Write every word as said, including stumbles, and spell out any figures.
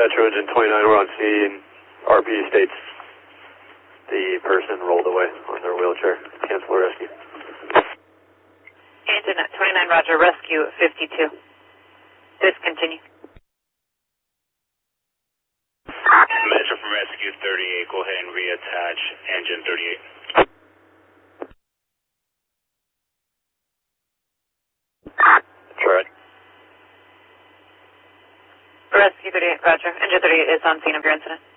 Metro Engine twenty-nine, we're on scene. R P states the person rolled away on their wheelchair. Cancel rescue. Engine twenty-nine, roger, rescue fifty-two. Discontinue. Metro from rescue thirty-eight, go ahead and reattach engine thirty-eight. Right. Rescue thirty-eight, roger. Engine thirty-eight is on scene of your incident.